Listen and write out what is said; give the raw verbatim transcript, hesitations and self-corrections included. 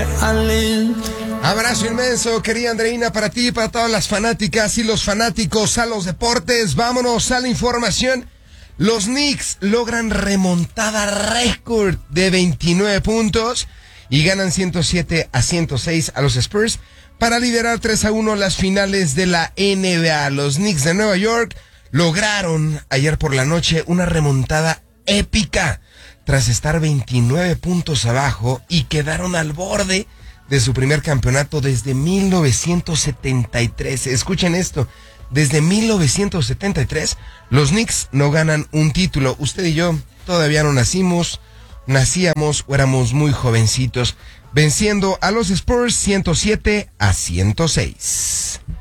Abrazo inmenso, querida Andreina, para ti y para todas las fanáticas y los fanáticos a los deportes. Vámonos a la información. Los Knicks logran remontada récord de veintinueve puntos y ganan ciento siete a ciento seis a los Spurs para liderar tres a uno las finales de la N B A. Los Knicks de Nueva York lograron ayer por la noche una remontada épica tras estar veintinueve puntos abajo y quedaron al borde de su primer campeonato desde mil novecientos setenta y tres. Escuchen esto, desde mil novecientos setenta y tres los Knicks no ganan un título. Usted y yo todavía no nacimos, nacíamos o éramos muy jovencitos, venciendo a los Spurs ciento siete a ciento seis.